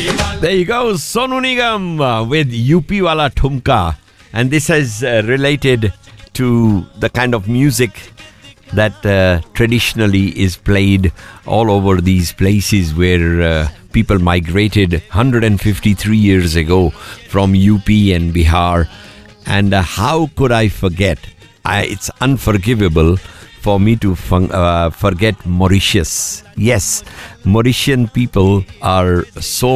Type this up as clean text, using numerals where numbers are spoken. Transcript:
There you go, Sonu Nigam with UP Wala Thumka. And this is related to the kind of music that traditionally is played all over these places where people migrated 153 years ago from UP and Bihar. And how could I forget? It's unforgivable for me to forget Mauritius. Yes, Mauritian people are so